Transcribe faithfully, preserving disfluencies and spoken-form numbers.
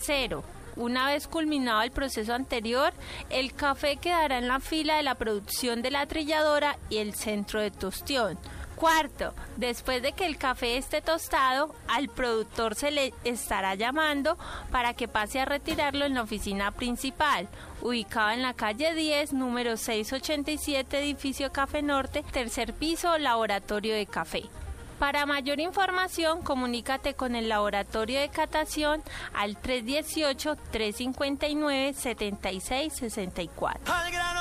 Tercero, una vez culminado el proceso anterior, el café quedará en la fila de la producción de la trilladora y el centro de tostión. Cuarto, después de que el café esté tostado, al productor se le estará llamando para que pase a retirarlo en la oficina principal, ubicada en la calle diez, número seiscientos ochenta y siete, edificio Café Norte, tercer piso, laboratorio de café. Para mayor información, comunícate con el laboratorio de catación al tres uno ocho, tres cinco nueve, siete seis seis cuatro.